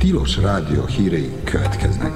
Tilos Rádió hírei következnek.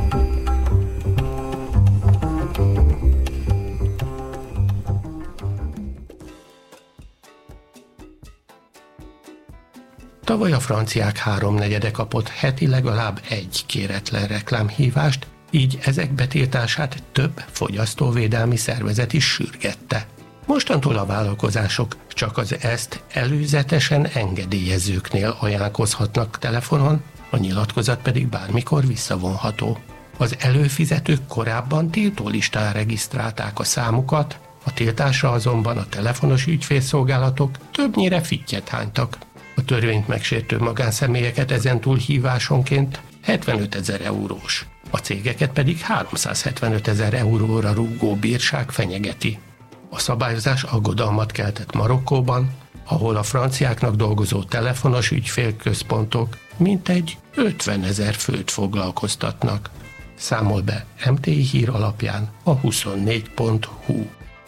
Tavaly a franciák 3/4 kapott heti legalább egy kéretlen reklámhívást, így ezek betiltását több fogyasztóvédelmi szervezet is sürgette. Mostantól a vállalkozások csak az ezt előzetesen engedélyezőknél ajánlkozhatnak telefonon, a nyilatkozat pedig bármikor visszavonható. Az előfizetők korábban tiltólistán regisztrálták a számukat, a tiltásra azonban a telefonos ügyfélszolgálatok többnyire fittyet hánytak. A törvényt megsértő magánszemélyeket ezentúl hívásonként 75 000 eurós, a cégeket pedig 375 000 euróra rúgó bírság fenyegeti. A szabályozás aggodalmat keltett Marokkóban, ahol a franciáknak dolgozó telefonos ügyfélközpontok mintegy 50 000 főt foglalkoztatnak. Számol be MTI hír alapján a 24.hu.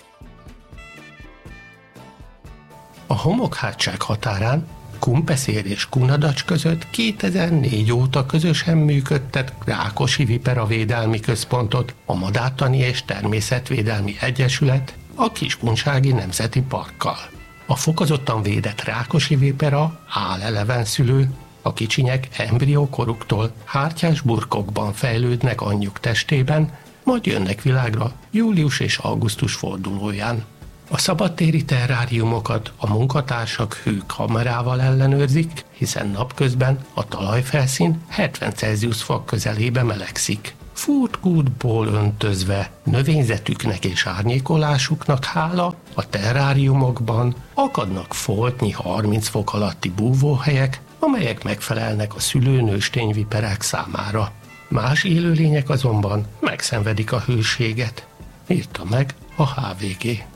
A homokhátság határán Kumpeszér és Kunadacs között 2004 óta közösen működtet Rákosi Vipera Védelmi Központot, a Madártani és Természetvédelmi Egyesület a Kiskunsági Nemzeti Parkkal. A fokozottan védett Rákosi Vipera álelevenszülő, a kicsinyek embriókoruktól hártyás burkokban fejlődnek anyjuk testében, majd jönnek világra július és augusztus fordulóján. A szabadtéri terráriumokat a munkatársak hőkamerával ellenőrzik, hiszen napközben a talajfelszín 70 Celsius fok közelébe melegszik. Furtkútból öntözve növényzetüknek és árnyékolásuknak hála a terráriumokban akadnak foltnyi 30 fok alatti búvóhelyek, amelyek megfelelnek a szülőnőstényviperák számára. Más élőlények azonban megszenvedik a hőséget, írta meg a HVG.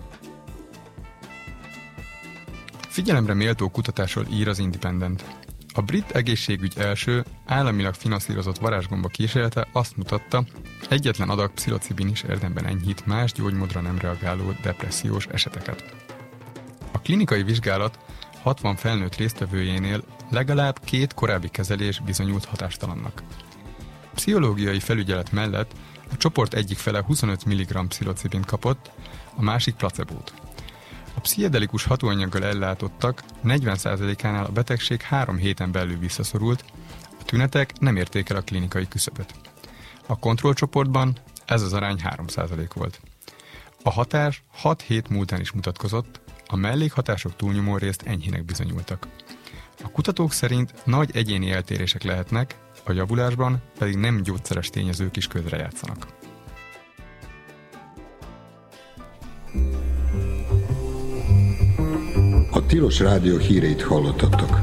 Figyelemre méltó kutatásról ír az Independent. A brit egészségügy első, államilag finanszírozott varázsgomba kísérlete azt mutatta, egyetlen adag pszilocibin is érdemben enyhít más gyógymódra nem reagáló depressziós eseteket. A klinikai vizsgálat 60 felnőtt résztvevőjénél legalább 2 korábbi kezelés bizonyult hatástalannak. Pszichológiai felügyelet mellett a csoport egyik fele 25 mg pszilocibint kapott, a másik placebót. A pszichedelikus hatóanyaggal ellátottak 40%-ánál a betegség 3 héten belül visszaszorult, a tünetek nem érték el a klinikai küszöböt. A kontrollcsoportban ez az arány 3% volt. A hatás 6 hét múltán is mutatkozott, a mellékhatások túlnyomó részt enyhének bizonyultak. A kutatók szerint nagy egyéni eltérések lehetnek, a javulásban pedig nem gyógyszeres tényezők is közrejátszanak. A Tilos Rádió híreit hallottatok.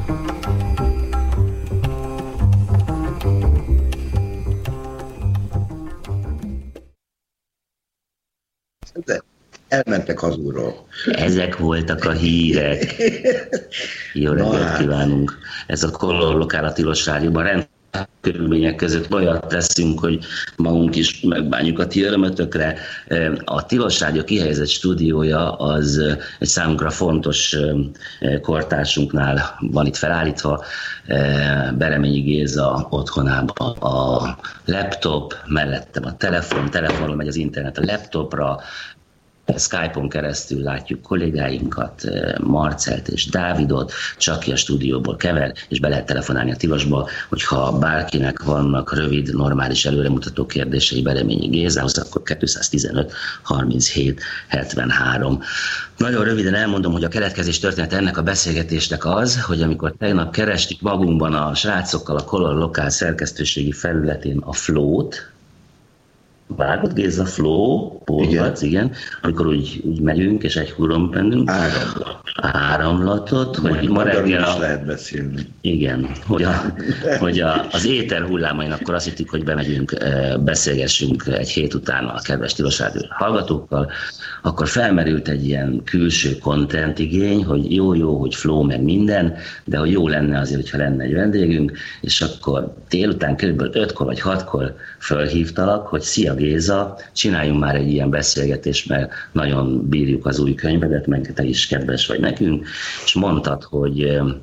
Elmentek hazulról. Ezek voltak a hírek. Jó reggelt kívánunk. Ez a Color Lokál a Tilos Rádióban körülmények között olyat teszünk, hogy magunk is megbánjuk a ti örömötökre. A Tilos Rádió kihelyezett stúdiója az egy számunkra fontos kortársunknál van itt felállítva. Bereményi Géza otthonában a laptop, mellettem a telefonról megy az internet a laptopra, Skype-on keresztül látjuk kollégáinkat, Marcelt és Dávidot, csak ki a stúdióból kever, és be lehet telefonálni a Tilosba, hogyha bárkinek vannak rövid, normális, előremutató kérdései Bereményi Gézához, akkor 215 37 73. Nagyon röviden elmondom, hogy a keletkezés történet ennek a beszélgetésnek az, hogy amikor tegnap kerestük magunkban a srácokkal a Color Lokál szerkesztőségi felületén a Flow-t, vágott Géza Flow, Pólvac, igen. Amikor úgy megyünk, és egy hurrom bennünk. Áramlatot, hogy ma reggel is lehet beszélni. Igen, hogy az éter hullámain akkor azt hittük, hogy bemegyünk, beszélgessünk egy hét után a kedves Tilos Rádió hallgatókkal, akkor felmerült egy ilyen külső content igény, hogy jó, hogy Flow meg minden, de hogy jó lenne azért, hogyha lenne egy vendégünk, és akkor délután kb. 5-kor vagy 6-kor fölhívtalak, hogy szia Géza, csináljunk már egy ilyen beszélgetést, mert nagyon bírjuk az új könyvedet, meg te is kedves vagy nekünk, és mondtad, hogy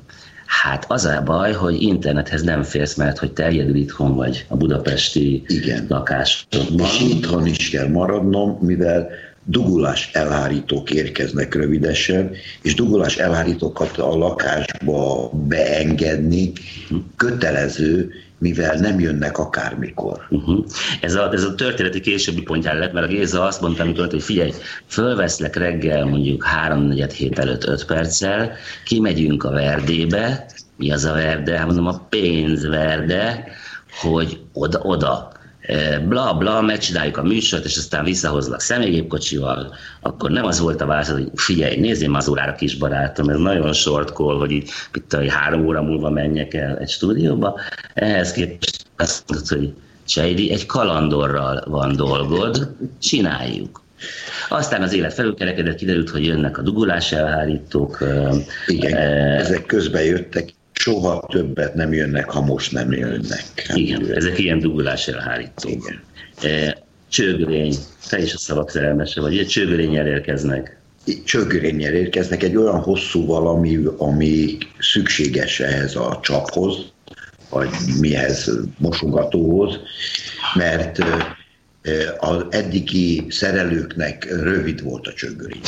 Hát az a baj, hogy internethez nem férsz, mert hogy te egyedül itthon vagy a budapesti lakásodban. És itthon is kell maradnom, mivel dugulás elhárítók érkeznek rövidesen, és dugulás elhárítókat a lakásba beengedni kötelező, mivel nem jönnek akármikor. Ez a történeti későbbi pontján lett, mert a Géza azt mondta, amikor, hogy figyelj, fölveszlek reggel mondjuk 3-4 előtt 5 perccel, kimegyünk a Verdébe, mi az a Verde? Hát mondom, a pénzverde, hogy oda, bla bla, megcsináljuk a műsort, és aztán visszahozlak személygépkocsival, akkor nem az volt a válasz, hogy figyelj, nézzél már az órára, kis barátom, ez nagyon short call, hogy így 3 óra múlva menjek el egy stúdióba. Ehhez képest azt mondod, hogy Csejdi, egy kalandorral van dolgod, csináljuk. Aztán az élet felülkerekedett, kiderült, hogy jönnek a dugulás elhárítók. Igen, ezek közben jöttek, soha többet nem jönnek, ha most nem jönnek. Igen, ezek ilyen dugulás elhárítók. Csőgörény, te is a szavak szerelmese vagy, csőgörénnyel érkeznek. Csőgörénnyel érkeznek, egy olyan hosszú valami, ami szükséges ehhez a csaphoz, vagy mihez, mosogatóhoz, mert az eddigi szerelőknek rövid volt a csőgörény.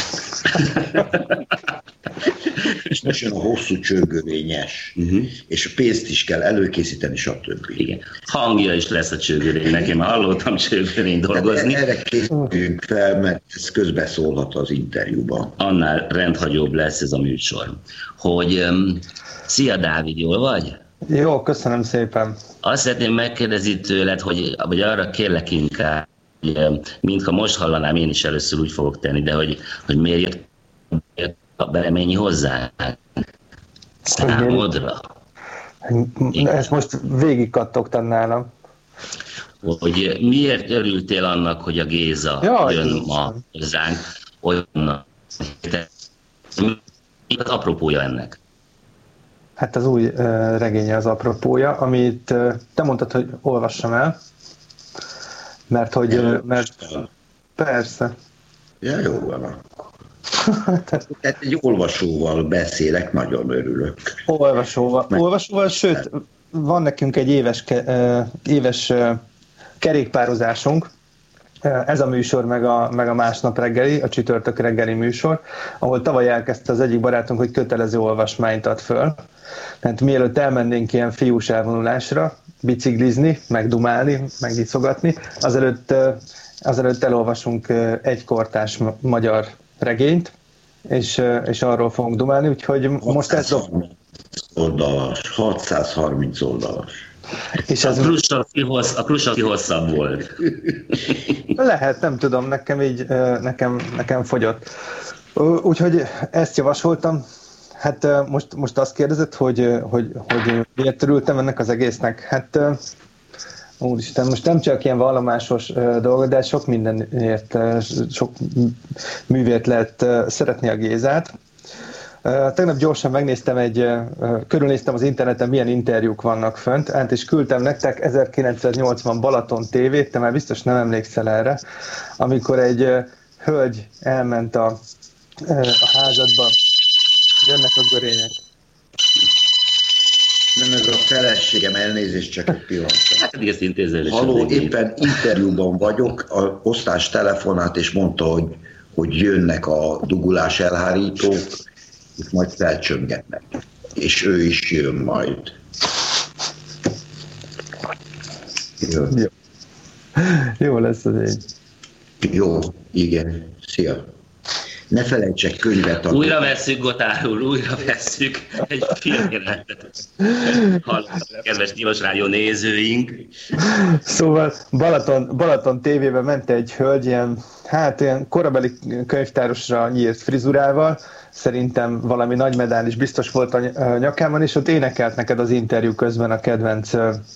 És most jön a hosszú csőgörényes, és a pénzt is kell előkészíteni, stb. Igen. Hangja is lesz a csőgörénynek, én már hallottam csőgörény dolgozni. Erre készüljünk fel, mert ez közbeszólhat az interjúban. Annál rendhagyóbb lesz ez a műsor. Hogy szia Dávid, jól vagy? Jó, köszönöm szépen. Azt szeretném megkérdezni tőled, hogy arra kérlek inkább, mintha most hallanám, én is először úgy fogok tenni, de hogy miért jött a Bereményi hozzá számodra. Ezt most végigkattogtad nálam. Hogy miért örültél annak, hogy a Géza jön ma hozzánk, olyan mi az apropója ennek? Hát az új regénye az apropója, amit te mondtad, hogy olvassam el, mert persze. Ja, jó van akkor. Egy olvasóval beszélek, nagyon örülök. Olvasóval, sőt, van nekünk egy éves kerékpározásunk, ez a műsor, meg a másnap reggeli, a csütörtök reggeli műsor, ahol tavaly elkezdte az egyik barátunk, hogy kötelező olvasmányt ad föl. Tehát mielőtt elmennénk ilyen fiús elvonulásra, biciklizni, meg dumálni, meg iszogatni, azelőtt elolvasunk egy kortárs magyar regényt, és arról fogunk dumálni, úgyhogy most ez... 630 oldalas. És a Krusovszky hosszabb volt. Lehet, nem tudom, nekem fogyott. Úgyhogy ezt javasoltam. Hát most azt kérdezed, hogy miért örültem ennek az egésznek? Hát úristen, most nem csak ilyen vallomásos dolog, de sok mindenért, sok művért lehet szeretni a Gézát. Tegnap gyorsan megnéztem körülnéztem az interneten, milyen interjúk vannak fönt, és küldtem nektek 1980 Balaton TV-t, te már biztos nem emlékszel erre, amikor egy hölgy elment a házadba, jönnek a görények. Nem, ez a feleségem, elnézést, csak egy pillanat. Hát eddig ezt intézőre. Halló, éppen interjúban vagyok, a osztás telefonált, és mondta, hogy jönnek a dugulás elhárítók, és majd felcsöngetnek. És ő is jön majd. Jó lesz az így. Jó, igen. Szia. Ne felejtsek könyvet adni. Újra vesszük, Gotár úr, újra vesszük egy filmjelenetet. Hallottak, kedves Tilos Rádió nézőink. Szóval Balaton TV-ben ment egy hölgy, ilyen korabeli könyvtárosra nyírt frizurával, szerintem valami nagy medál is biztos volt a nyakában, és ott énekelt neked az interjú közben a kedvenc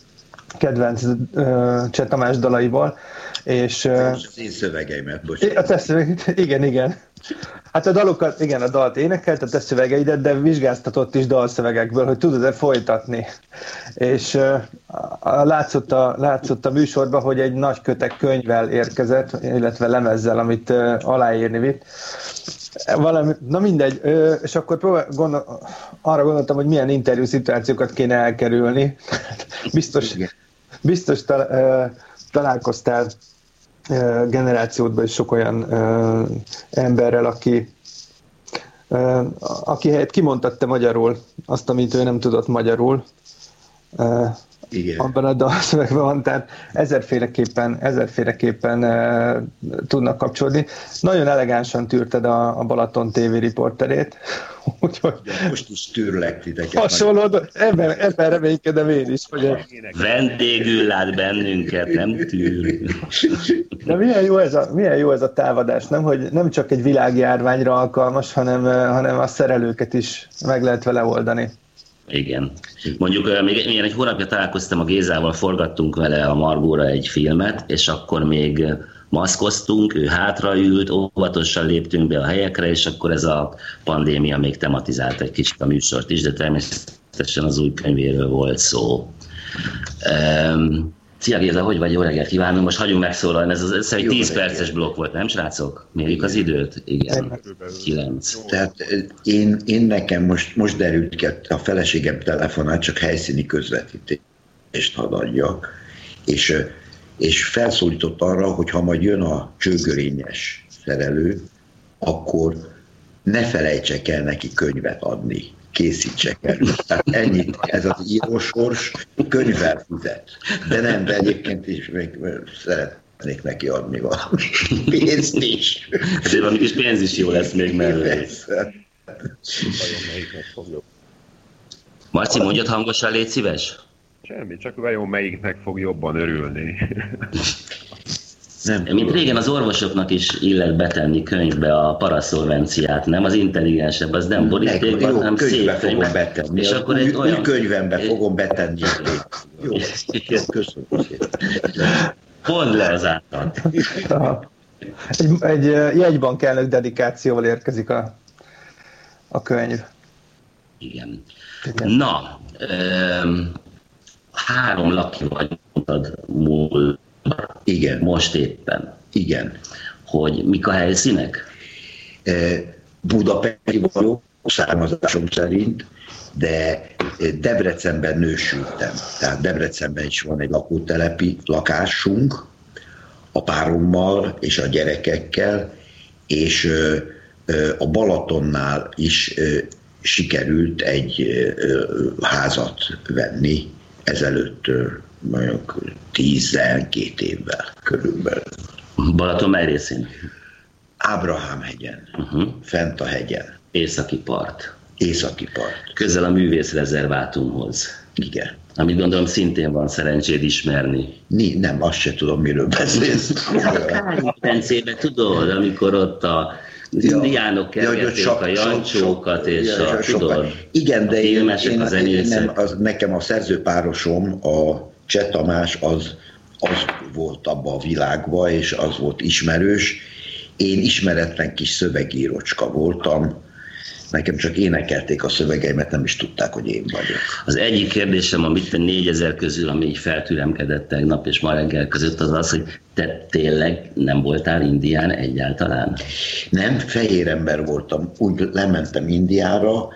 Cseh Tamás dalaiból. És, az én szövegeimet, bocsánat. Igen. Hát a dalokat, igen, a dalt énekelte, te szövegeidet, de vizsgáztatott is dalszövegekből, hogy tudod-e folytatni. És látszott a műsorban, hogy egy nagy kötek könyvvel érkezett, illetve lemezzel, amit aláírni vitt. Na mindegy, és akkor arra gondoltam, hogy milyen interjú szituációkat kéne elkerülni. Biztos találkoztál generációdban is sok olyan emberrel, aki helyett kimondtatta magyarul azt, amit ő nem tudott magyarul. Igen. Abban a dalszövegben van, tehát ezerféleképpen tudnak kapcsolódni. Nagyon elegánsan tűrted a Balaton TV riporterét. Úgyhogy most is tűrlek titeket. Hasonló, ebben reménykedem én is. Hogy vendégül lát bennünket, nem tűr. De milyen jó ez a támadás, nem? Hogy nem csak egy világjárványra alkalmas, hanem a szerelőket is meg lehet vele oldani. Igen. Mondjuk még egy hónapja találkoztam a Gézával, forgattunk vele a Margóra egy filmet, és akkor még maszkoztunk, ő hátraült, óvatosan léptünk be a helyekre, és akkor ez a pandémia még tematizált egy kicsit a műsort is, de természetesen az új könyvéről volt szó. Szia Géza, hogy vagy? Jó reggelt kívánunk, most hagyjunk megszólalni, ez egy 10 perces blokk volt, nem srácok? Mérjük az időt? Igen, 9. Tehát én nekem most derült ki, a feleségem telefonát, csak helyszíni közvetítést hadd adjak, és felszólított arra, hogy ha majd jön a csőgörényes szerelő, akkor ne felejtsek el neki könyvet adni, készítsek el. Tehát ennyit, ez az írósors könyvvel fizet. De nem, de egyébként is még szeretnék neki adni valami pénzt is. Ezért valami kis pénz is jó lesz még mellé. Marci, mondjad hangosan, légy szíves. Semmi, csak vajon melyiknek fog jobban örülni. Nem, mint régen az orvosoknak is illet betenni könyvbe a paraszolvenciát, nem? Az intelligensebb, az nem borítékban, hanem szép fogom betenni. És akkor egy olyan könyvembe fogom betenni. Jó, köszönöm szépen. Mondd le az által. Egy jegybank elnök dedikációval érkezik a könyv. Igen. Na, 3 laki vagy, mondtad múl. Igen. Most éppen. Igen. Hogy mik a helyszínek? Budapesti vagyok, származásom szerint, de Debrecenben nősültem. Tehát Debrecenben is van egy lakótelepi lakásunk, a párommal és a gyerekekkel, és a Balatonnál is sikerült egy házat venni ezelőtt mondjuk 12 évvel körülbelül. Balaton mely részén? Ábrahám-hegyen, fent a hegyen. Északi part. Északi part. Közel a művészrezervátumhoz. Igen. Amit gondolom szintén van szerencséd ismerni. Nem, azt se tudom, miről beszélsz. A Kányi-pencébe tudod, amikor ott a indiánok kergették a jancsókat, és tudod, igen, de a filmesek, a zenészek. Nekem a szerzőpárosom, a Cseh Tamás, az volt abban a világban, és az volt ismerős. Én ismeretlen kis szövegírócska voltam, nekem csak énekelték a szövegeimet, nem is tudták, hogy én vagyok. Az egyik kérdésem, amit 4000 közül, ami így feltüremkedett tegnap és ma reggel között, az az, hogy te tényleg nem voltál indián egyáltalán? Nem, fehér ember voltam. Úgy lementem Indiára,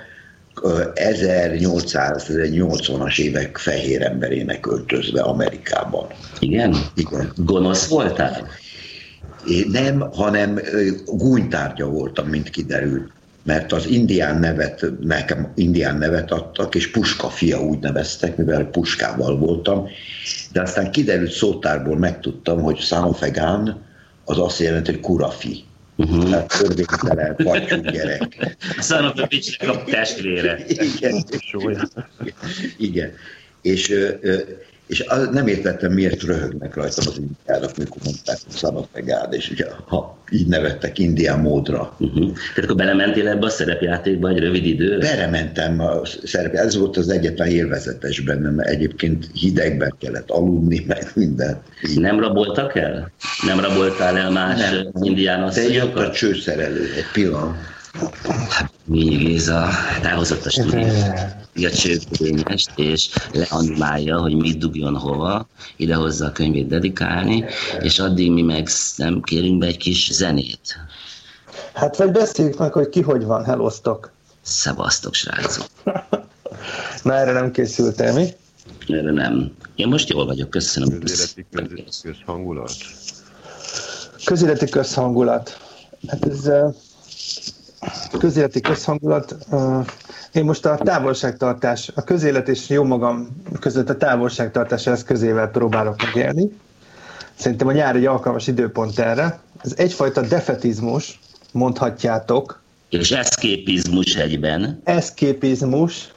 1880-as évek fehér emberének öltözve Amerikában. Igen? Igen. Gonosz voltál? Nem, hanem gúnytárgya voltam, mint kiderült. Mert az nekem indián nevet adtak, és Puska fia úgy neveztek, mivel puskával voltam. De aztán kiderült szótárból, megtudtam, hogy Sanofegán az azt jelenti, hogy kurafi. Tehát törvénytelen, pacsú gyerek. Szanoficsnek a testvére. Igen. Igen. És nem értettem, miért röhögnek rajtam az indiának, mikor mondták, hogy szanat meg áld, és ugye, ha így nevettek indián módra. Tehát akkor belementél ebbe a szerepjátékba egy rövid időre? Belementem a szerepjátékba, ez volt az egyetlen élvezetes bennem, mert egyébként hidegben kellett aludni, meg minden. Nem raboltak el? Nem raboltál el más indián asszonyokat? De jött a csőszerelő, egy pillanat. Ményi Géza elhozott a stúdiót, a csőkörényest, és leanimálja, hogy mit dugjon hova, idehozza a könyvét dedikálni, és addig mi meg nem kérünk be egy kis zenét. Hát vagy beszéljük meg, hogy ki hogy van, hellóztok. Szevasztok, srácok. Na, erre nem készültél, mi? Erre nem. Én most jól vagyok, köszönöm. Közéleti közhangulat? Közéleti közhangulat. Hát ez közéleti közhangulat. Én most a távolságtartás, a közélet és jó magam között a távolságtartás eszközével próbálok megélni. Szerintem a nyár egy alkalmas időpont erre. Ez egyfajta defetizmus, mondhatjátok. És eszképizmus egyben. Eszképizmus.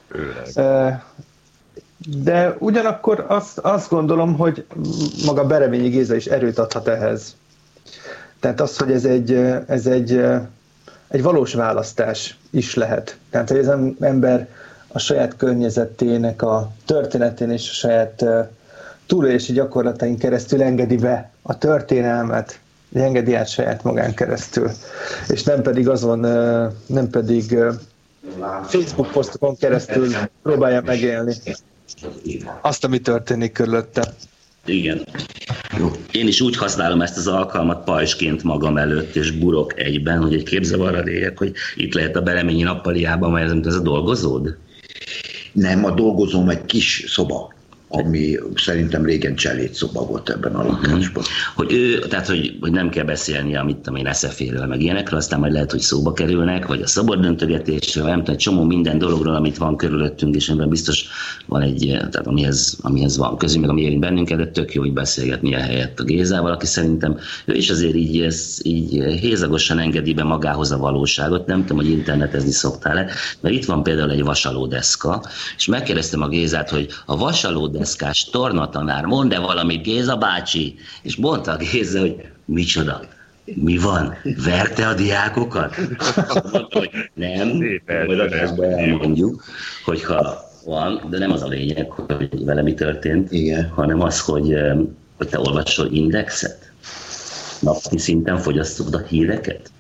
De ugyanakkor azt gondolom, hogy maga Bereményi Géza is erőt adhat ehhez. Tehát az, hogy ez egy valós választás is lehet. Tehát, hogy az ember a saját környezetének a történetén és a saját túlélési gyakorlatain keresztül engedi be a történelmet, engedi át saját magán keresztül. És nem pedig Facebook posztokon keresztül próbálja megélni azt, ami történik körülötte. Igen. Én is úgy használom ezt az alkalmat pajsként magam előtt, és burok egyben, hogy egy képzavarral éljek, hogy itt lehet a Bereményi nappaliában, mert ez a dolgozód? Nem, a dolgozóm egy kis szoba, ami szerintem régen cselédszoba volt ebben a lakásban. hogy nem kell beszélni, amit én eszeféről, meg ilyenekről, aztán majd lehet, hogy szóba kerülnek, vagy a szabaddöntögetésről, nem tudom, egy csomó minden dologról, amit van körülöttünk, és amiben biztos van egy, tehát amihez van közül, meg ami érint bennünket, de tök jó, hogy beszélgetni a helyett a Gézával, aki szerintem ő is azért így hézagosan engedi be magához a valóságot, nem tudom, hogy internetezni szoktál-e, mert itt van például egy vasalódeszka, és megkérdeztem a Gézát, hogy a vasalódeszkás tornatanár, mondd-e valamit, Géza bácsi? És mondta a Géza, hogy micsoda, mi van? Verte a diákokat? Mondta, hogy nem, majd adásban elmondjuk, hogyha van, de nem az a lényeg, hogy vele mi történt, igen, hanem az, hogy te olvasol Indexet? Napi szinten fogyasztod a híreket?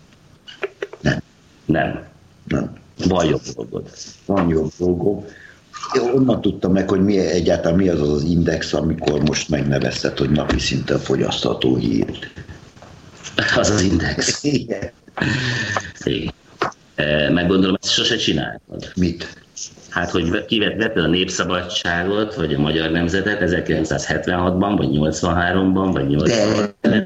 Nem. Van jobb dolgod. Van jobb dolgom. Onnan tudtam meg, hogy egyáltalán mi az az Index, amikor most megnevezted, hogy napi szinten fogyasztható hírt. Az az Index. Igen. Meggondolom, ezt sose csináltad. Mit? Hát, hogy kivetted a Népszabadságot, vagy a Magyar Nemzetet 1976-ban, vagy 83-ban, vagy 80-ban.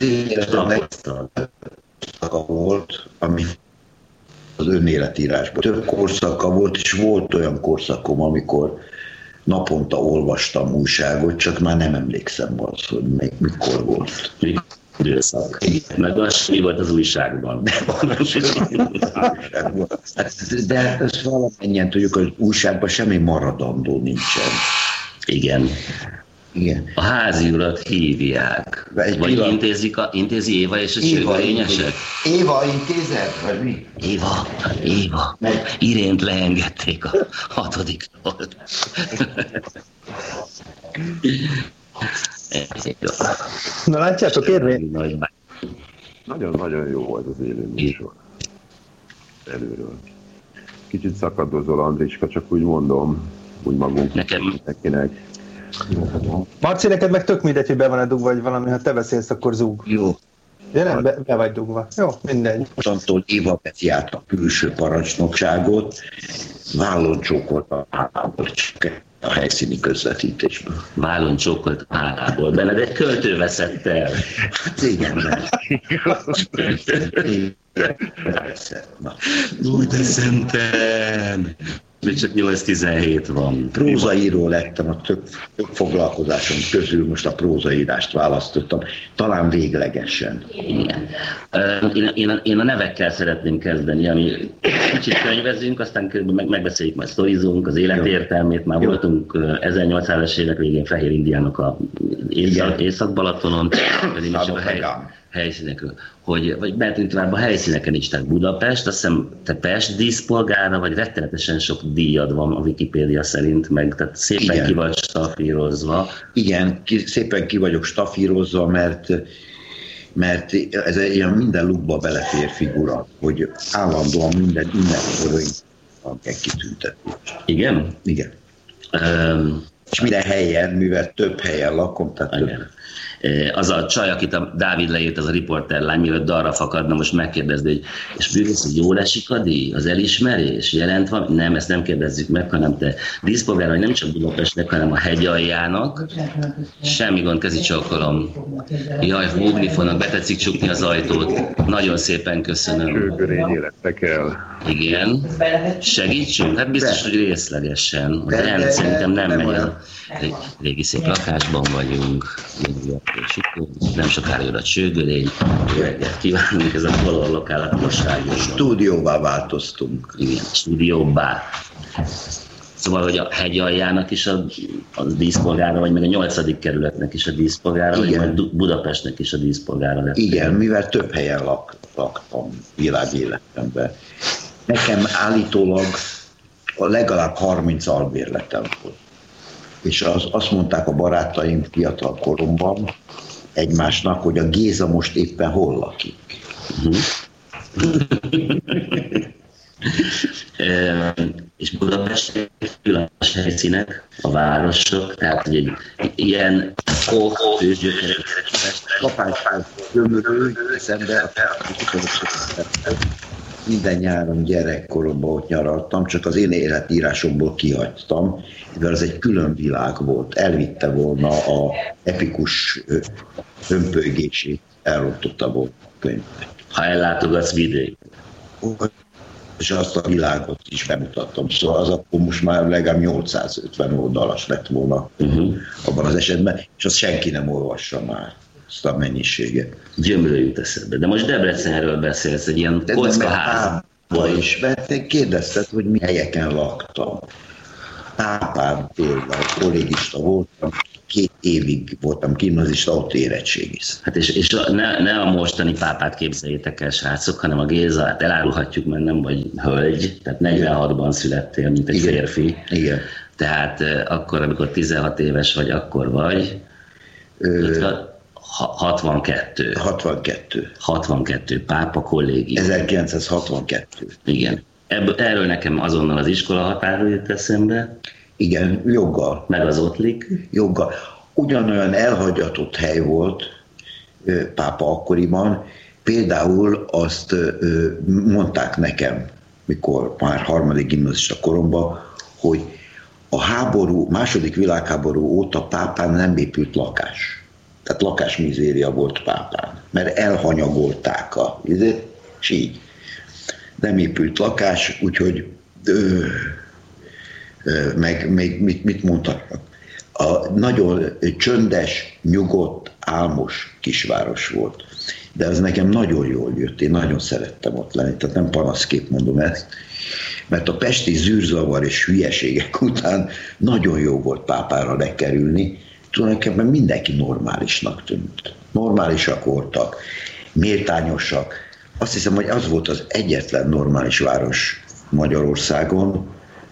De volt, ami az önéletírásban. Több korszaka volt, és volt olyan korszakom, amikor naponta olvastam újságot, csak már nem emlékszem az, hogy mikor volt. Időszak. Meg az, mi volt az újságban. De hát ezt valamennyien tudjuk, hogy újságban semmi maradandó nincsen. Igen. Igen. A házi urat hívják. Vagy intézi Éva és a csőkörényesek? Éva intézed? Vagy mi? Éva. Irént leengedték a 6-tól. Na látjátok, érvény? Nagyon-nagyon jó volt az élő műsor. Előről. Kicsit szakadozol, Andriska, csak úgy mondom, úgy magunk nekinek. Marci, neked meg tök mindegy, hogy be van-e dugva, vagy valami, ha te beszélsz, akkor zúg. Jó. Ja, nem, be vagy dugva. Jó, mindegy. Mostantól Éva veszi át a külső parancsnokságot, vállon csókolt a hálából, a helyszíni közvetítésből. Vállon csókolt a hálából. Benned egy költő veszett el. Hát igen, Úgy de szenten. még csak 8-17 van. Prózaíró lettem, a több foglalkozásom közül most a prózaírást választottam, talán véglegesen. Igen. Én a nevekkel szeretném kezdeni, ami kicsit könyvezünk, aztán megbeszéljük, majd sztorizunk, az életértelmét. Már voltunk 1800-es évek végén Fehér Indiának a Észak-Balatonon, pedig most csak a helyszínekről. Vagy mehetünk tovább a helyszíneken is, tehát Budapest, azt hiszem te Pest díszpolgára, vagy rettenetesen sok díjad van a Wikipédia szerint, meg tehát szépen ki vagy stafírozva. Igen, szépen ki vagyok stafírozva, mert ez egy ilyen minden lukba belefér figura, hogy állandóan minden kell kitüntetni. Igen? Igen. És minden helyen, mivel több helyen lakom, tehát több. Az a csaj, akit a Dávid leírt, az a riporterlány, mielőtt dalra fakadna, most megkérdezni, hogy és bűvész, hogy jól esik a díj, az elismerés, jelent van? Nem, ezt nem kérdezzük meg, hanem te díszpolgár vagy nem csak Budapestnek, hanem a hegyaljának. Semmi gond, kezi csókolom. Jaj, Bugnifonak betetszik csukni az ajtót. Nagyon szépen köszönöm. Csőgörény élettek el. Igen. Segítsünk? Hát biztos, hogy részlegesen. Szerintem nem megy el. Régi szép lakásban vagyunk. Nem sokára jön a csőgörény. Reggelt kívánunk, ez a Color Lokál a Tilosrádióban. Stúdióvá változtunk. Igen, stúdióvá. Szóval, hogy a hegyaljának is a díszpolgára, vagy meg a 8. kerületnek is a díszpolgára, vagy majd Budapestnek is a díszpolgára lett. Igen, mivel több helyen laktam világéletemben. Nekem állítólag legalább 30 albérletem volt. És azt mondták a barátaim fiatal koromban egymásnak, hogy a Géza most éppen hol lakik. És Budapest különböző helyszínek, a városok, tehát hogy egy ilyen főzsgyökeres kapáspár gömörő, eszembe minden nyáron gyerekkoromban ott nyaraltam, csak az én életírásomból kihagytam, mivel az egy külön világ volt, elvitte volna a epikus hömpölygését, elrontotta volna a könyvet. Ha ellátogatsz vidék. És azt a világot is bemutattam, szóval az akkor most már legalább 850 oldalas lett volna abban az esetben, és azt senki nem olvassa már, azt a mennyiséget. Gyömről jut eszedbe. De most Debrecenről beszélsz, egy ilyen kockaházból is. Mert kérdezted, hogy mi helyeken laktam. Tápán például kollégista voltam, 2 évig voltam gimnazista, ott érettségiztem. Hát és ne a mostani pápát képzeljétek el, srácok, hanem a Géza, hát elárulhatjuk, mert nem vagy hölgy, tehát 46-ban születtél, mint egy férfi. Igen. Tehát akkor, amikor 16 éves vagy, akkor vagy. 62. 62 pápa kollégium. 1962. Igen. Erről nekem azonnal az iskola határa jött eszembe. Igen, joggal. Meg az ottlik. Joggal. Ugyanolyan elhagyatott hely volt pápa akkoriban. Például azt mondták nekem, mikor már 3. gimnazista koromban, hogy a második világháború óta pápán nem épült lakás. Tehát lakásmizéria volt pápán, mert elhanyagolták és így. Nem épült lakás, úgyhogy meg mit mondhatnak? Nagyon csöndes, nyugodt, álmos kisváros volt. De ez nekem nagyon jól jött, én nagyon szerettem ott lenni, tehát nem panaszképp mondom ezt, mert a pesti zűrzavar és hülyeségek után nagyon jó volt pápára lekerülni, tulajdonképpen mindenki normálisnak tűnt. Normálisak voltak, méltányosak. Azt hiszem, hogy az volt az egyetlen normális város Magyarországon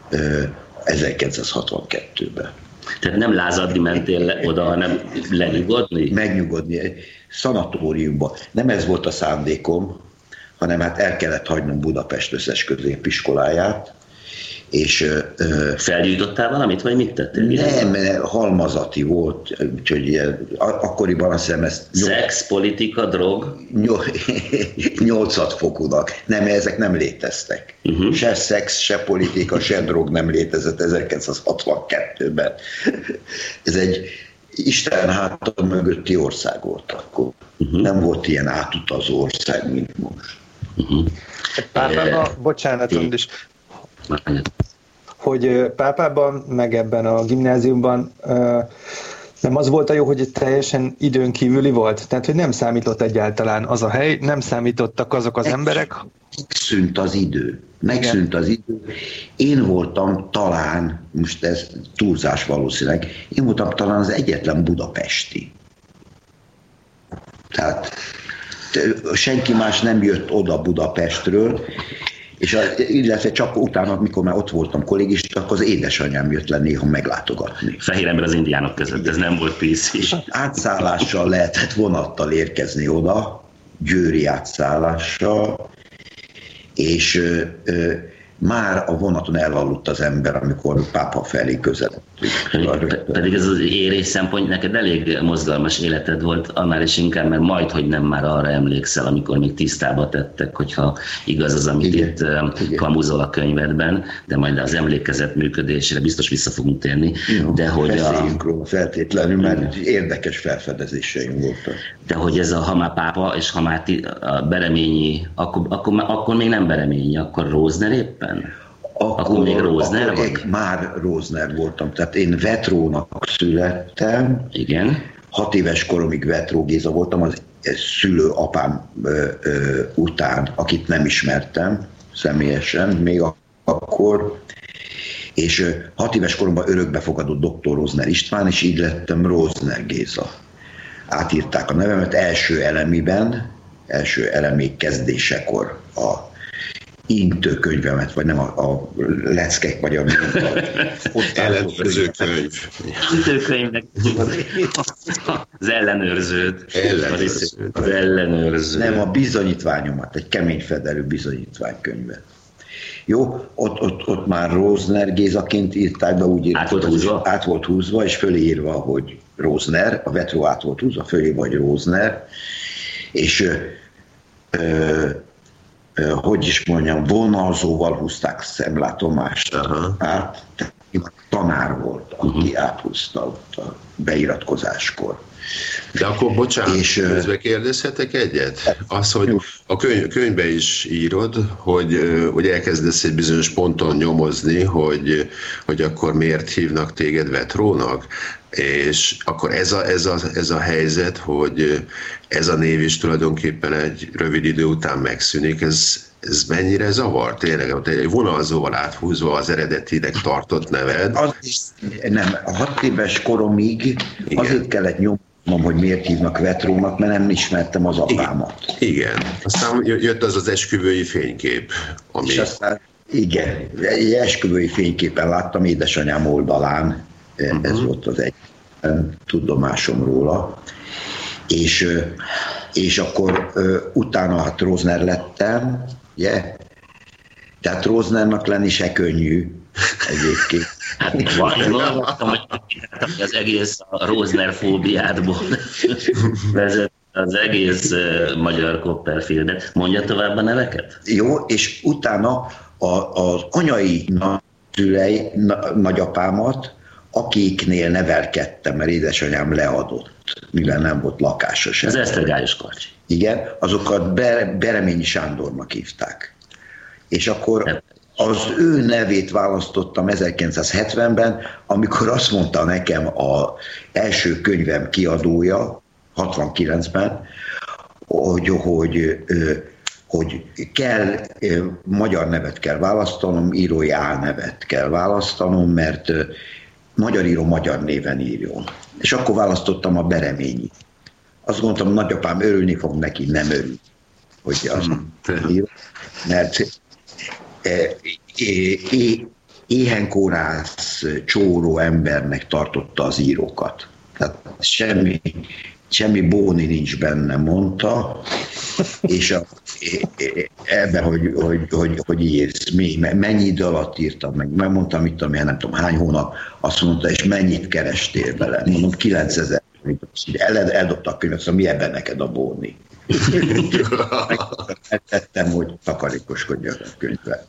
1962-ben. Tehát nem lázadni mentél oda, hanem lenyugodni? Megnyugodni. Szanatóriumban. Nem ez volt a szándékom, hanem hát el kellett hagynom Budapest összes középiskoláját, és felgyújtottál valamit, vagy mit tettél? Nem, halmazati volt, úgyhogy akkoriban azt hiszem ezt... Szex, politika, drog? 8 fokúnak. Nem, ezek nem léteztek. Se szex, se politika, se drog nem létezett 1962-ben. Ez egy Isten háta mögötti ország volt akkor. Nem volt ilyen átutazó ország, mint most. Pápában, bocsánat, is hogy Pápában, meg ebben a gimnáziumban nem az volt a jó, hogy teljesen időn kívüli volt? Tehát, hogy nem számított egyáltalán az a hely, nem számítottak azok az emberek? Megszűnt az idő. Megszűnt az idő. Én voltam talán, most ez túlzás valószínűleg, én voltam talán az egyetlen budapesti. Tehát senki más nem jött oda Budapestről, és illetve csak utána, amikor már ott voltam kollégista, akkor az édesanyám jött le néha meglátogatni. Fehér ember az indiánok között, ez nem volt PC. Átszállással lehetett vonattal érkezni oda, győri átszállással, és már a vonaton elaludt az ember, amikor Pápa felé közeledtünk. Pedig ez az érés szempont, neked elég mozgalmas életed volt, annál is inkább, mert majdhogy nem már arra emlékszel, amikor még tisztába tettek, hogyha igaz az, amit itt kamuzol a könyvedben, de majd az emlékezet működésére biztos vissza fogunk térni. Jó, de hogy beszéljünk róla feltétlenül, mert érdekes felfedezéseim voltak. De hogy ez ha már Pápa, és ha már a Bereményi, akkor még nem Bereményi, akkor Rózner éppen? Akkor még Rózner vagy? Már Rózner voltam, tehát én Vetrónak születtem. Igen. 6 éves koromig Vetró Géza voltam, az szülő apám után, akit nem ismertem személyesen még akkor, és 6 éves koromban örökbefogadott dr. Rózner István, és így lettem Rózner Géza. Átírták a nevemet első elemi kezdésekor a intő könyvemet, vagy nem a leckek, vagy a ellenőrző könyv. Intőkönyvnek az ellenőrzőt. Az ellenőrző. Nem, a bizonyítványomat, egy keményfedelű bizonyítványkönyvet. Jó, ott már Rózner Gézaként írták, de úgy írták, át volt húzva, és fölé írva, hogy Rózner, a Vetró át volt húzva, fölé vagy Rózner, és hogy is mondjam, vonalzóval húzták szemlátomást át. Tanár volt, aki áthúzta ott a beiratkozáskor. De akkor bocsánat, és közben kérdezhetek egyet? Az, hogy a könyvbe is írod, hogy elkezdesz egy bizonyos ponton nyomozni, hogy akkor miért hívnak téged Vetrónak, és akkor ez a helyzet, hogy ez a név is tulajdonképpen egy rövid idő után megszűnik, ez mennyire zavar? Tényleg, egy vonalzóval áthúzva az eredetinek tartott neved? Nem, 6 éves koromig azért kellett nyomnom, hogy miért hívnak Vetrónak, mert nem ismertem az apámat. Igen. Aztán jött az esküvői fénykép. Ami... És aztán, igen, egy esküvői fényképen láttam édesanyám oldalán, ez volt az egy tudomásom róla, és akkor utána hát Rózner lettem, ugye? Tehát Róznernak lenni se könnyű egyébként. Hát én hallottam, hogy az egész a Rózner fóbiádból vezet az egész magyar Copperfieldet. Mondja tovább a neveket? Jó, és utána az anyai nagyapámat, akiknél nevelkedtem, mert édesanyám leadott, mivel nem volt lakása sem. Az Esztergályos Karcsi. Igen, azokat Bereményi Sándornak hívták. És akkor az ő nevét választottam 1970-ben, amikor azt mondta nekem az első könyvem kiadója, 69-ben, hogy kell, magyar nevet kell választanom, írói álnevet kell választanom, mert magyar író magyar néven írjon. És akkor választottam a Bereményi. Azt gondoltam, nagyapám örülni fog neki, nem örül, hogy azt ír, mert éhenkórász, csóró embernek tartotta az írókat. Tehát semmi bóni nincs benne, mondta, és ebben, hogy írsz, mennyi idő alatt írtam meg, megmondtam, mit tudom, nem tudom hány hónap, azt mondta, és mennyit kerestél bele? Mondom, 9000. Eldobta a könyvet, szóval mi ebben neked a bóni? Megtettem, hogy takarékoskodjak a könyvvel.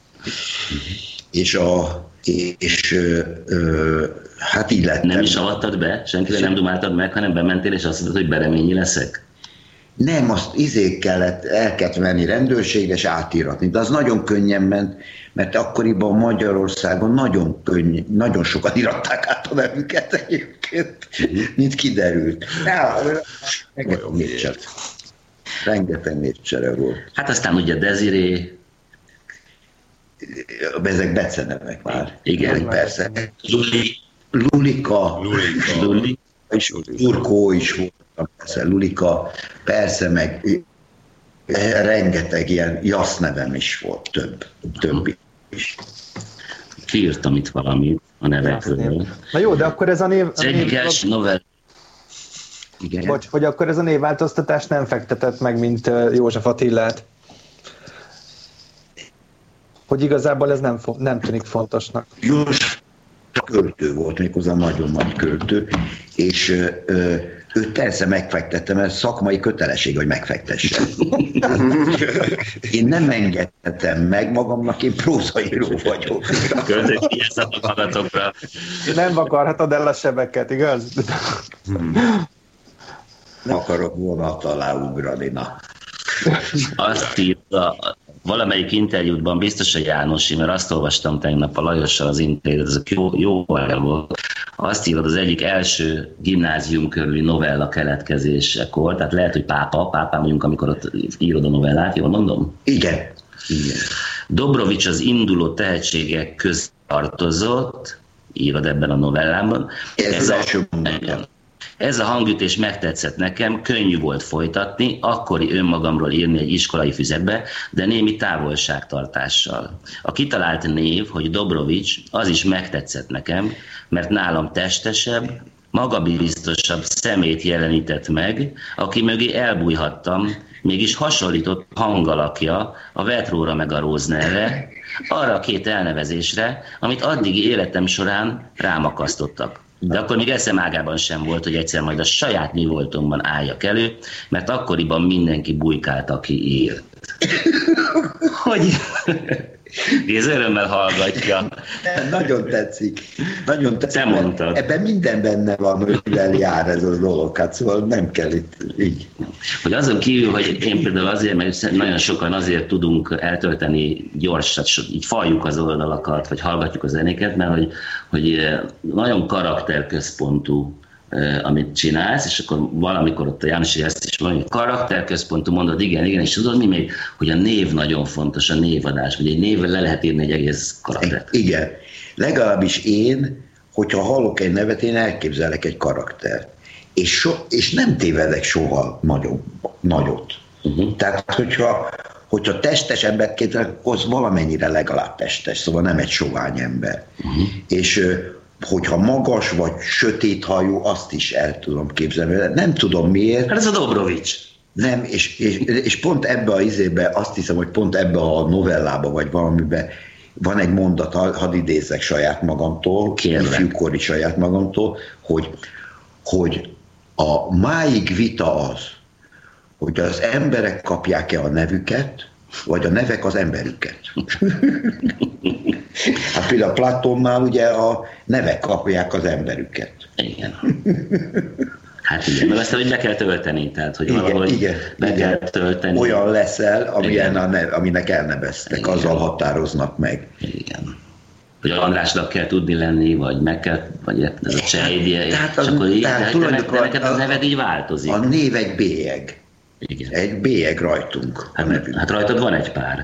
Hát így lettem. Nem is avattad be? Senkire nem dumáltad meg, hanem bementél, és azt mondtad, hogy Bereményi leszek? Nem, azt el kellett venni rendőrségre és átíratni, de az nagyon könnyen ment, mert akkoriban Magyarországon nagyon sokan iratták át a nevüket egyébként, mint kiderült. Rengeteg névcsere volt. Hát aztán ugye Desiré. Ezek becenevek már. Igen. Persze. Lulika. És Turkó is volt. Persze, Lulika, persze, meg rengeteg ilyen Jasz nevem is volt, több is. Kiírtam itt valamit a nevekről. Na jó, de akkor ez a név... Igen. Bocs, hogy akkor ez a névváltoztatás nem fektetett meg, mint József Attilát. Hogy igazából ez nem tűnik fontosnak. József költő volt, méghozzá nagyon nagy költő, és őt persze megfektettem, mert szakmai kötelesség, hogy megfektessem. Én nem engedhetem meg magamnak, én prózaíró vagyok. Nem vakarhatod el a sebeket, igaz? Nem akarok vonat alá ugrani, na. Azt írta, valamelyik interjútban biztos a Jánosi, mert azt olvastam tegnap a Lajossal az interjút, ez jó volt. Azt írod, az egyik első gimnázium körüli novella keletkezésekor, tehát lehet, hogy pápám vagyunk, amikor ott írod a novellát, jól mondom? Igen. Dobrovics az induló tehetségek között tartozott, írod ebben a novellában. Ez a hangütés megtetszett nekem, könnyű volt folytatni, akkori önmagamról írni egy iskolai füzetbe, de némi távolságtartással. A kitalált név, hogy Dobrovics, az is megtetszett nekem, mert nálam testesebb, magabiztosabb szemét jelenített meg, aki mögé elbújhattam, mégis hasonlított hangalakja a Vetróra meg a Róznerre, arra a két elnevezésre, amit addigi életem során rám akasztottak. De akkor még eszemágában sem volt, hogy egyszer majd a saját mi voltomban álljak elő, mert akkoriban mindenki bujkált, aki írt. Hogy? Ez örömmel hallgatja. Nagyon tetszik. Nagyon tetszik. Te mondtad. Ebben minden benne van, mivel jár ez a dolog, hát szóval nem kell itt így. Hogy azon kívül, hogy én például azért, mert nagyon sokan azért tudunk eltölteni gyorsat, így faljuk az oldalakat, vagy hallgatjuk a zenéket, mert hogy nagyon karakterközpontú, amit csinálsz, és akkor valamikor ott a János ezt is mondja, hogy karakterközpontú, mondod, igen, és tudod mi még, hogy a név nagyon fontos, a névadás, vagy egy névvel le lehet írni egy egész karaktert. Igen, legalábbis én, hogyha hallok egy nevet, én elképzelek egy karaktert, és nem tévedek soha nagyot. Tehát, hogyha testes embert képzelek, akkor az valamennyire legalább testes, szóval nem egy sovány ember. És hogyha magas vagy sötéthajú, azt is el tudom képzelni. Nem tudom miért. Hát ez a Dobrovics. Nem, és pont ebbe a izébe, azt hiszem, hogy pont ebbe a novellába, vagy valamiben van egy mondat, hadd idézzek saját magamtól, ifjúkori saját magamtól, hogy a máig vita az, hogy az emberek kapják-e a nevüket, vagy a nevek az emberüket. Hát például Platonnál ugye a nevek kapják az emberüket. Igen. Hát igen, meg aztán, hogy be kell tölteni, tehát hogy valahogy be kell tölteni. Olyan leszel, aminek elneveztek, igen. Azzal határoznak meg. Igen. Hogy Andrásnak kell tudni lenni, vagy meg kell, vagy ez a Csehidje, és akkor így, de neked a neved így változik. A név egy bélyeg. Igen. Egy bélyeg rajtunk. Hát rajtad van egy pár.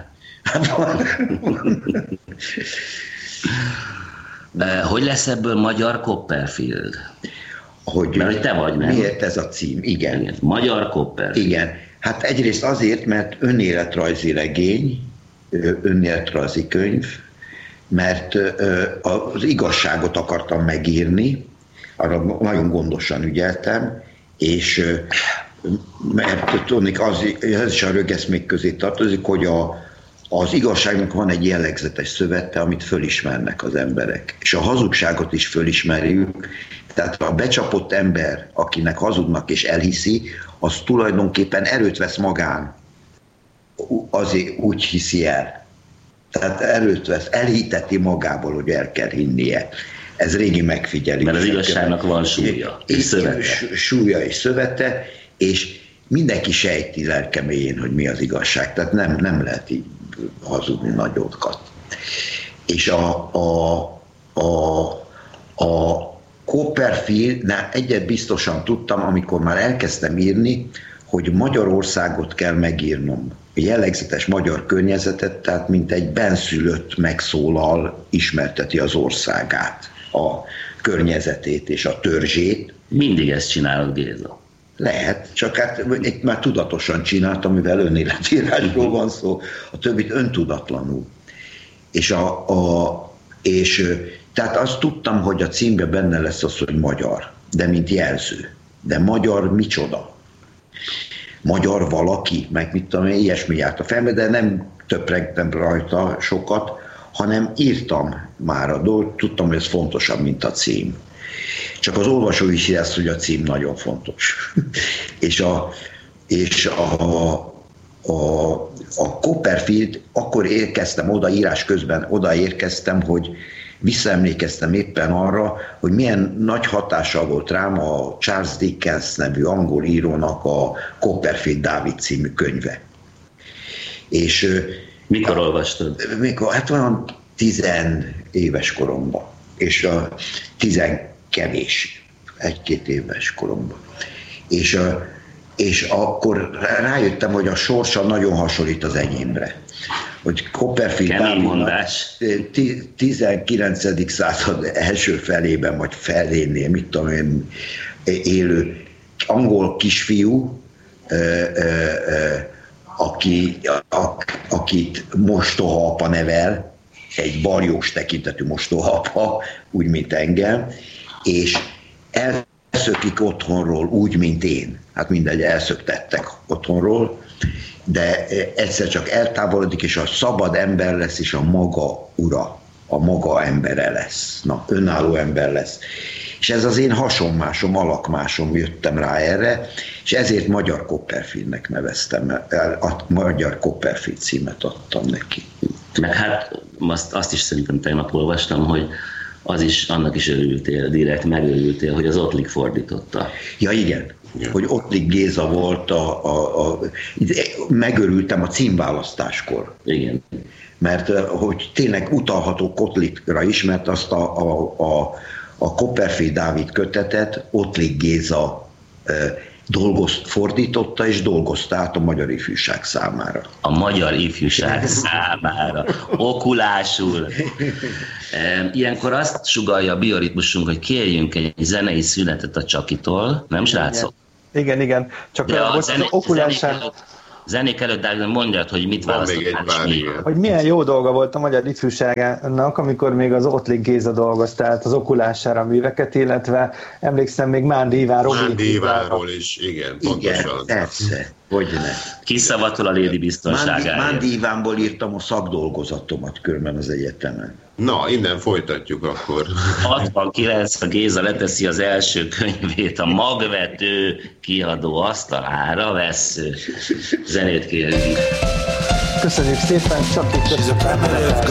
Hogy lesz ebből magyar Copperfield? Mert hogy te vagy, nem? Miért ez a cím? Igen. Magyar Copperfield. Igen. Hát egyrészt azért, mert önéletrajzi regény, önéletrajzi könyv, mert az igazságot akartam megírni, arra nagyon gondosan ügyeltem, és mert tudnék, ez is a rögeszmék közé tartozik, hogy az igazságnak van egy jellegzetes szövete, amit fölismernek az emberek. És a hazugságot is fölismerjük, tehát a becsapott ember, akinek hazudnak és elhiszi, az tulajdonképpen erőt vesz magán, azért úgy hiszi el. Tehát erőt vesz, elhiteti magából, hogy el kell hinnie. Ez régi megfigyelés. Mert az igazságnak van súlya és szövete. Súlya és szövete, mindenki sejti lelke mélyén, hogy mi az igazság. Tehát nem lehet így hazudni nagyokat. És a Copperfield, egyet biztosan tudtam, amikor már elkezdtem írni, hogy Magyarországot kell megírnom. A jellegzetes magyar környezetet, tehát mint egy benszülött megszólal, ismerteti az országát, a környezetét és a törzsét. Mindig ezt csinálod, Géza. Lehet, csak hát itt már tudatosan csináltam, mivel önéletírásról van szó, a többit öntudatlanul. És tehát azt tudtam, hogy a címben benne lesz az, hogy magyar, de mint jelző. De magyar micsoda? Magyar valaki, meg mit tudom én, ilyesmi járt a fejembe, de nem töprengtem rajta sokat, hanem írtam már a dolgot, tudtam, hogy ez fontosabb, mint a cím. Csak az olvasó is érez, hogy a cím nagyon fontos. és a Copperfield, akkor érkeztem oda, írás közben odaérkeztem, hogy visszaemlékeztem éppen arra, hogy milyen nagy hatással volt rám a Charles Dickens nevű angol írónak a Copperfield Dávid című könyve. És mikor olvastad? Hát olyan 10 éves koromban, és 10 kevés, 1-2 éves koromban. És akkor rájöttem, hogy a sorsa nagyon hasonlít az enyémre. Hogy Copperfield Dávidnak 19. század első felében, vagy felénél, mit tudom én, élő angol kisfiú, akit mostohaapa nevel, egy baljós tekintetű mostohaapa, úgy, mint engem, és elszökik otthonról úgy, mint én. Hát mindegy, elszöktettek otthonról, de egyszer csak eltávolodik, és a szabad ember lesz, és a maga ura, a maga embere lesz. Na, önálló ember lesz. És ez az én hasonmásom, alakmásom, jöttem rá erre, és ezért Magyar Copperfieldnek neveztem, a Magyar Copperfield címet adtam neki. Meg hát azt is szerintem tegnap olvastam, hogy annak is örültél, direkt megörültél, hogy az Ottlik fordította. Ja, igen. Hogy Ottlik Géza volt, megörültem a címválasztáskor. Igen. Mert hogy tényleg utalhatok Ottlikra is, mert azt a Copperfield Dávid kötetet Ottlik Géza fordította és dolgozta át a magyar ifjúság számára. A magyar ifjúság számára. Okulásul. Ilyenkor azt sugallja a bioritmusunk, hogy kérjünk egy zenei szünetet a Csakitól, nem srácok? Igen. Csak most az okulásán... Zenék előtt, de mondjad, hogy mit választottál. Hogy milyen jó dolga volt a magyar ifjúságának, amikor még az Ottlik Géza dolgozta át az okulására műveket, illetve emlékszem még Mándi Ivánról is, igen, pontosan. Igen, persze, hogyne. Kiszavatol a lédi biztonságáért. Mándi Ivánból írtam a szakdolgozatomat körben az egyetemen. Na, innen folytatjuk akkor. 69 a Géza leteszi az első könyvét a magvető kiadó asztalára, vessző. Zenét kérünk. Köszönjük szépen, csak itt köszönjük.